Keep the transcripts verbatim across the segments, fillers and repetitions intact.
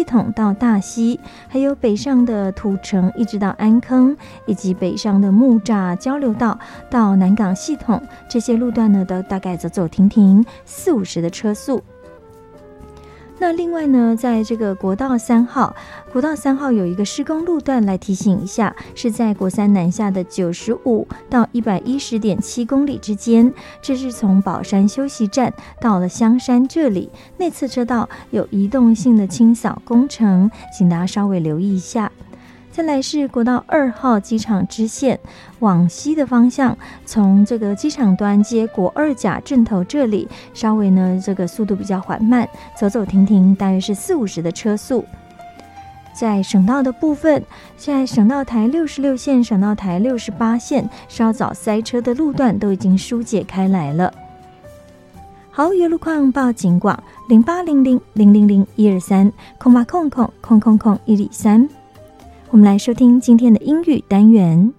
统到大溪，还有北上的土城一直到安坑，以及北上的木栅交流道到南港系统，这些路段呢都大概走走停停四五十的车速。那另外呢，在这个国道三号，国道三号有一个施工路段来提醒一下，是在国三南下的九十五到一百一十点七公里之间，这是从宝山休息站到了香山这里，内侧车道有移动性的清扫工程，请大家稍微留意一下。再来是国道二号机场支线往西的方向，从这个机场端接国二甲镇头这里，稍微呢这个速度比较缓慢，走走停停，大约是四五十的车速。在省道的部分，现在省道台六十六线、省道台六十八线稍早塞车的路段都已经疏解开来了。好，有路况报警广零八零零零零零一二三空八空空空空空一里三。我们来收听今天的英语单元。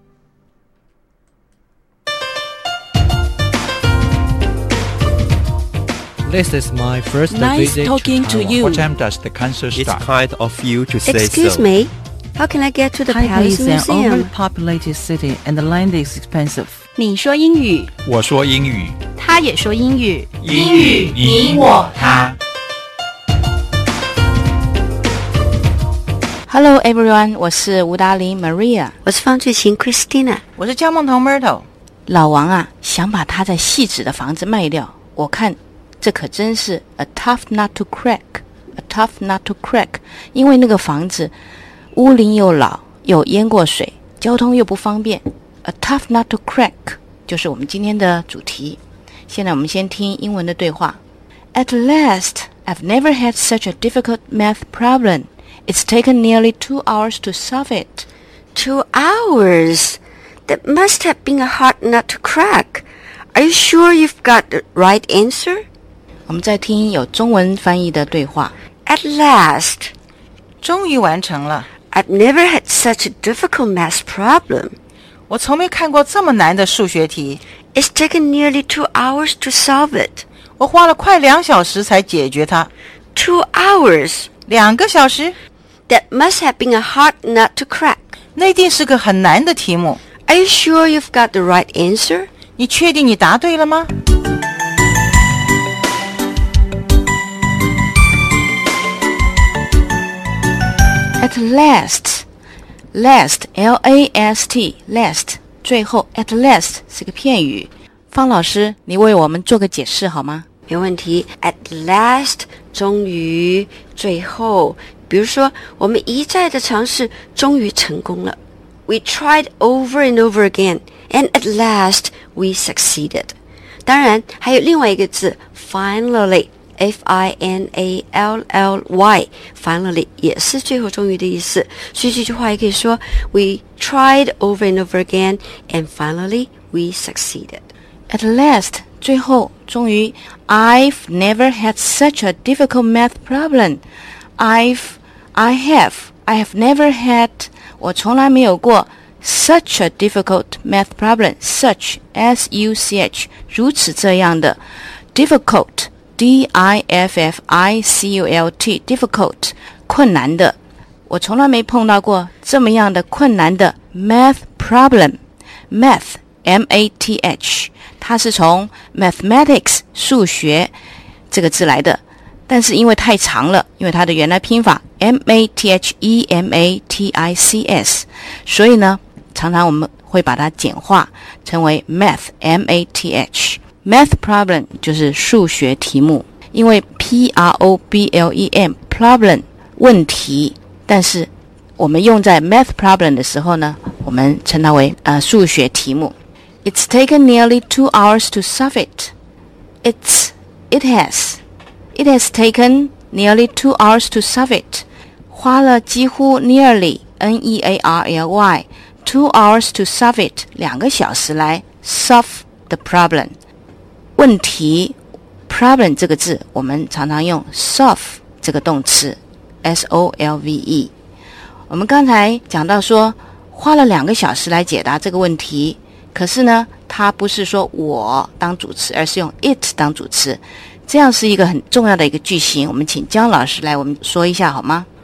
This is my first Nice visit talking to to Taiwan. you. What time does the concert It's start? kind of you to say Excuse so. me, how can I get to the Taipei Palace is an Museum? overpopulated city and the land is expensive. 你说英语， 我说英语， 他也说英语， 英语你我他。 Hello everyone， 我是吴达玲 Maria， 我是方志勤 Christina。 我是江梦彤 Myrtle。 老王啊，想把他在汐止的房子卖掉，我看这可真是 a tough nut to crack，a tough nut to crack， 因为那个房子屋龄又老，又淹过水，交通又不方便 ，a tough nut to crack 就是我们今天的主题。现在我们先听英文的对话。At last, I've never had such a difficult math problem.It's taken nearly two hours to solve it. Two hours? That must have been a hard nut to crack. Are you sure you've got the right answer? 我们再听有中文翻译的对话。 At last. 终于完成了。 I've never had such a difficult math problem. 我从没看过这么难的数学题。 It's taken nearly two hours to solve it. 我花了快两小时才解决它。 Two hours? 两个小时？ That must have been a hard nut to crack. 那一定是个很难的题目。 Are you sure you've got the right answer? 你确定你答对了吗？ At last, last, L A S T, last, 最后 at last 是个片语。方老师，你为我们做个解释好吗？ 没问题。At last, 终于，最后。比如说，我们一再的尝试，终于成功了。We tried over and over again, and at last we succeeded. 当然，还有另外一个字 finally, F I N A L L Y, finally 也是最后终于的意思。所以这句话也可以说 We tried over and over again, and finally we succeeded. At last, 最后，终于 I've never had such a difficult math problem. I've, I have, I have never had, 我从来没有过 such a difficult math problem. Such, S U C H, 如此这样的 difficult, D I F F I C U L T, difficult, 困难的。我从来没碰到过这么样的困难的 math problem. Math, M A T H, 它是从 mathematics, 数学这个字来的。但是因为太长了，因为它的原来拼法 M A T H E M A T I C S， 所以呢，常常我们会把它简化成为 Math M A T H。Math problem 就是数学题目，因为 P R O B L E M problem 问题，但是我们用在 Math problem 的时候呢，我们称它为呃数学题目。It's taken nearly two hours to solve it. It's, it has.It has taken nearly two hours to solve it. 花了几乎 nearly, N E A R L Y, two hours to solve it, 两个小时来 solve the problem. 问题 problem 这个字我们常常用 solve 这个动词 S O L V E. 我们刚才讲到说花了两个小时来解答这个问题，可是呢它不是说我当主词，而是用 it 当主词，这样是一个很重要的一个句型。我们请姜老师来我们说一下好吗